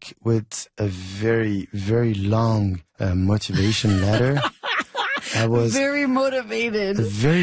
back with a very, very long motivation letter. I was very motivated,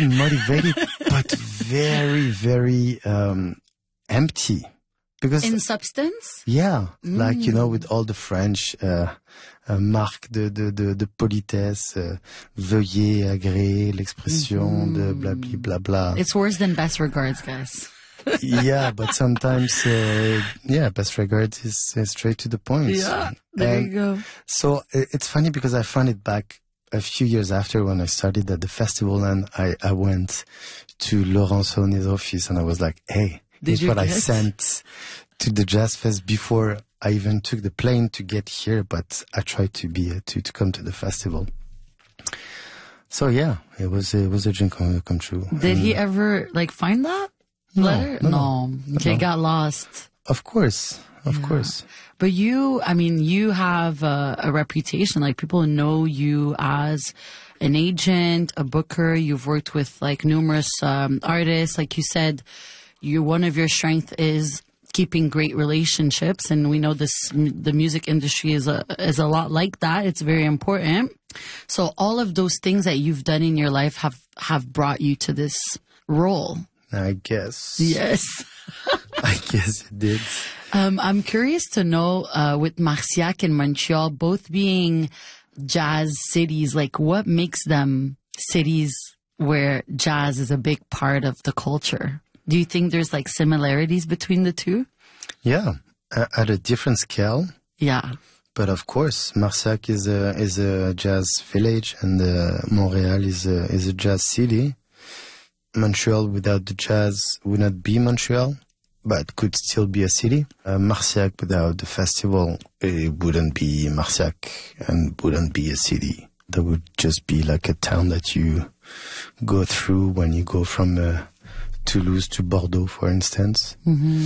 but very, very empty. Because in substance? Yeah, like, with all the French, marque de politesse, veuillez agréer l'expression de bla bla bla bla. It's worse than best regards, guys. Yeah, but sometimes, best regards is straight to the point. Yeah, there you go. So it's funny because I found it back a few years after when I started at the festival, and I went to Laurent Saulnier's office and I was like, hey, here's what I sent to the Jazz Fest before I even took the plane to get here, but I tried to be to come to the festival. So yeah, it was a dream come true. Did he ever find that letter? No. Okay, got lost. Of course. But you have a reputation. People know you as an agent, a booker. You've worked with numerous artists. Like you said, one of your strengths is keeping great relationships, and we know the music industry is a lot like that. It's very important. So all of those things that you've done in your life have brought you to this role. I guess. Yes. I guess it did. I'm curious to know, with Marciac and Montreal both being jazz cities, what makes them cities where jazz is a big part of the culture? Do you think there's similarities between the two? Yeah, at a different scale. Yeah. But of course, Marciac is a jazz village, and Montreal is a jazz city. Montreal without the jazz would not be Montreal, but could still be a city. Marciac without the festival, it wouldn't be Marciac and wouldn't be a city. That would just be like a town that you go through when you go from Toulouse to Bordeaux, for instance. Mm-hmm.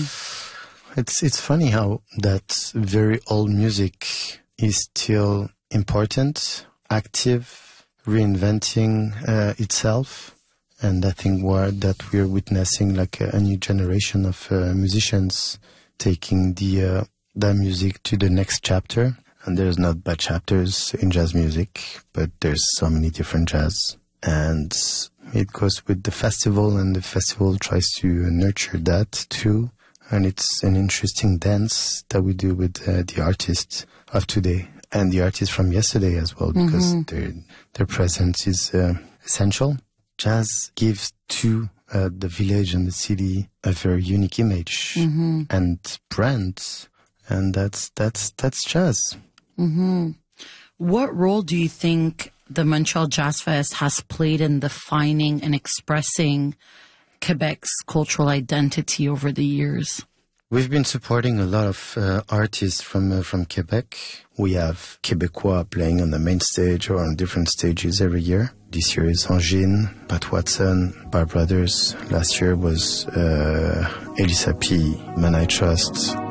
It's funny how that very old music is still important, active, reinventing itself. And I think that we're witnessing a new generation of musicians taking the music to the next chapter. And there's not bad chapters in jazz music, but there's so many different jazz. And it goes with the festival, and the festival tries to nurture that too. And it's an interesting dance that we do with the artists of today and the artists from yesterday as well, because their presence is essential. Jazz gives to the village and the city a very unique image and brand, and that's jazz. Mm-hmm. What role do you think the Montreal Jazz Fest has played in defining and expressing Quebec's cultural identity over the years? We've been supporting a lot of artists from Quebec. We have Québécois playing on the main stage or on different stages every year. This year is Angine, Pat Watson, Bar Brothers. Last year was Elisa P, Man I Trust.